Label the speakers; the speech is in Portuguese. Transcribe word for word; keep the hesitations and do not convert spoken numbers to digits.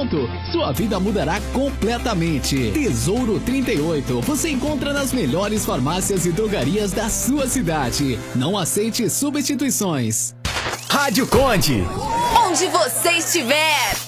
Speaker 1: desconto, sua vida mudará completamente. Tesouro trinta e oito, você encontra nas melhores farmácias e drogarias da sua cidade. Não aceite substituições.
Speaker 2: Rádio Conde.
Speaker 3: Onde você estiver.